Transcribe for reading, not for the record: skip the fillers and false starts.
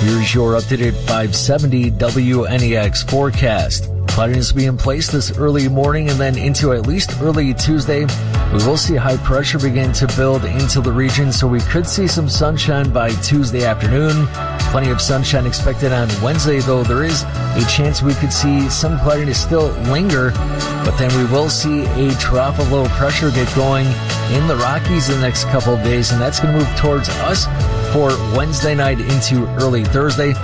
Here's your updated 570 WNEX forecast. Cloudiness will be in place this early morning and then into at least early Tuesday. We will see high pressure begin to build into the region, so we could see some sunshine by Tuesday afternoon. Plenty of sunshine expected on Wednesday, though there is a chance we could see some cloudiness still linger. But then we will see a trough of low pressure get going in the Rockies the next couple of days, and that's going to move towards us for Wednesday night into early Thursday.